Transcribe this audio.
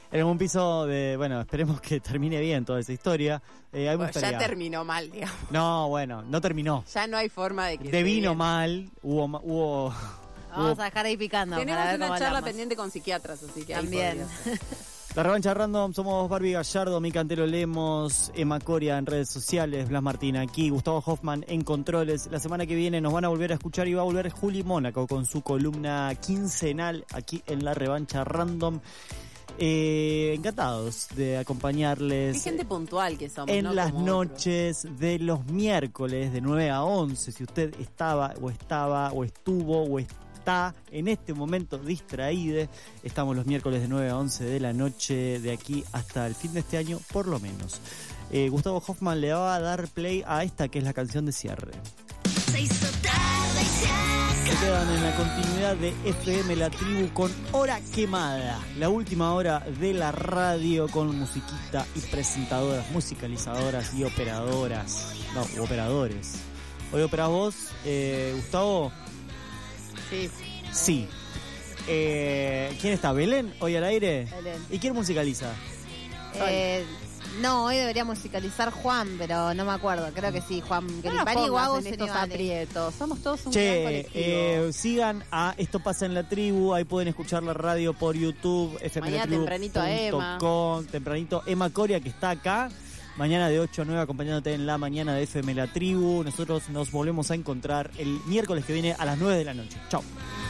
En algún piso de... Bueno, esperemos que termine bien toda esa historia. Bueno, ya terminó mal, digamos. No, bueno, no terminó. Ya no hay forma de que... Devino mal, hubo... Vamos a dejar ahí picando. Tenemos para ver una cómo charla hablamos. pendiente con psiquiatras, así que También. La revancha random, somos Barbie Gallardo, Mica Antelo Lemos, Emma Coria en redes sociales, Blas Martín aquí, Gustavo Hoffman en controles. La semana que viene nos van a volver a escuchar y va a volver Juli Mónaco con su columna quincenal aquí en la revancha random. Encantados de acompañarles. Qué gente puntual que somos, en ¿no? las Como noches de los miércoles de 9 a 11. Si usted estaba o estuvo o está en este momento distraído, estamos los miércoles de 9 a 11 de la noche de aquí hasta el fin de este año, por lo menos. Gustavo Hoffman le va a dar play a esta que es la canción de cierre. Se quedan en la continuidad de FM La Tribu con Hora Quemada, la última hora de la radio con musiquita y presentadoras, musicalizadoras y operadoras. No, operadores. Hoy operás vos, Gustavo. Sí. Sí. ¿Quién está? ¿Belén? ¿Hoy al aire? Belén. ¿Y quién musicaliza? No, hoy debería musicalizar Juan, pero no me acuerdo. Creo que sí, Juan Gripari o Agos estos aprietos. Somos todos un gran colectivo. Sigan a Esto Pasa en la Tribu, ahí pueden escuchar la radio por YouTube, Mañana tempranito a Emma. Tempranito Emma Coria, que está acá. Mañana de 8 a 9 acompañándote en la mañana de FM La Tribu. Nosotros nos volvemos a encontrar el miércoles que viene a las 9 de la noche. Chau.